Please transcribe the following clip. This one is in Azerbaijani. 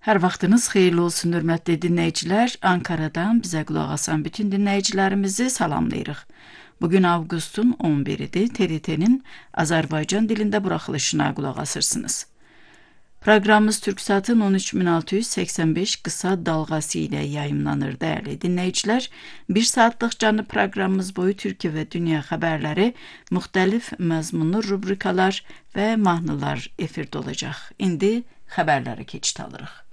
Hər vaxtınız xeyirli olsun, hörmətli dinləyicilər. Ankara'dan bizə qulaq asan bütün dinləyicilərimizi salamlayırıq. Bugün avqustun 11-idir. TRT-nin Azərbaycan dilində buraxılışına qulaq asırsınız. Proqramımız Türksatın 13685 qısa dalğası ilə yayımlanır, dəyərli dinləyicilər. Bir saatlıq canlı proqramımız boyu Türkiyə və dünya xəbərləri, müxtəlif məzmunlu rubrikalar və mahnılar efirdə olacaq. İndi xəbərlərə keçid alırıq.